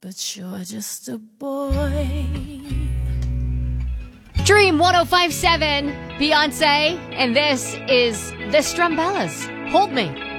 but you're just a boy. Dream 105.7, Beyonce, and this is the Strumbellas. Hold Me.